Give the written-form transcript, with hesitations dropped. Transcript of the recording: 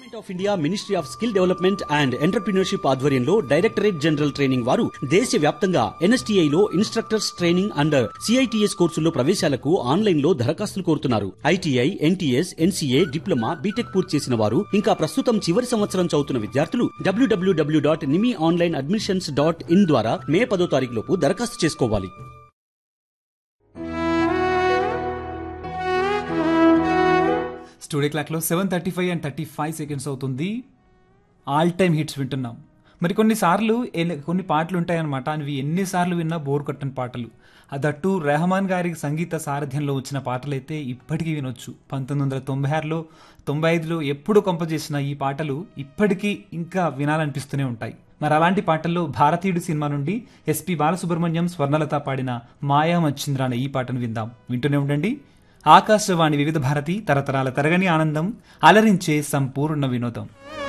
Government of India ministry of skill development and entrepreneurship ఆధ్వర్యంలో directorate general training వారు దేశవ్యాప్తంగా NSTI లో instructors training and CITS కోర్సుల్లో ప్రవేశాలకు online లో దరఖాస్తులు కోరుతున్నారు. ITI, NTS, NCA, diploma, BTech పూర్తి చేసిన వారు ఇంకా ప్రస్తుతం చివరి సంవత్సరం చదువుతున్న విద్యార్థులు www.nimiOnlineAdmissions.in ద్వారా మే 10వ తారీఖు లోపు దరఖాస్తు చేసుకోవాలి. స్టూడియో క్లాక్లో 7:35 and 35 seconds అవుతుంది. ఆల్ టైమ్ హిట్స్ వింటున్నాం. మరి కొన్నిసార్లు కొన్ని పాటలు ఉంటాయన్నమాట, అవి ఎన్నిసార్లు విన్నా బోర్ కొట్టని పాటలు. అదట్టు రెహమాన్ గారి సంగీత సారథ్యంలో వచ్చిన పాటలైతే ఇప్పటికీ వినొచ్చు. 1996లో 95లో ఎప్పుడు కంపోజ్ చేసిన ఈ పాటలు ఇప్పటికీ ఇంకా వినాలనిపిస్తూనే ఉంటాయి. మరి అలాంటి పాటల్లో భారతీయుడు సినిమా నుండి ఎస్పి బాలసుబ్రహ్మణ్యం, స్వర్ణలత పాడిన మాయా మచ్చింద్ర అనే ఈ పాటను విందాం. వింటూనే ఉండండి. ఆకాశవాణి వివిధ భారతి, తరతరాల తరగని ఆనందం, అలరించే సంపూర్ణ వినోదం.